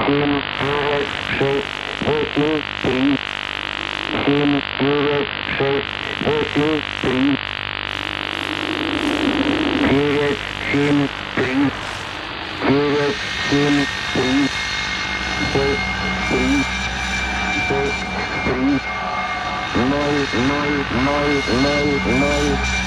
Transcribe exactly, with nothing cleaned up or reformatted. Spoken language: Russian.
семь, девять, шесть, восемь, три. семь, девять, шесть, восемь, три. девять, семь, три. девять, семь, три. шесть, три. шесть, три. ноль, ноль, ноль, ноль, ноль.